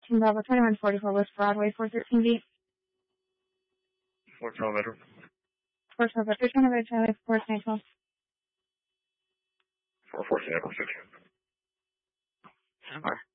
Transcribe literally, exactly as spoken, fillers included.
Team Bravo twenty-one forty-four West Broadway, four thirteen B. Four twelve Edward. four twelve Edward, trying to reach Charlie, four twelve. Four fourteen Edward, six. Stand by.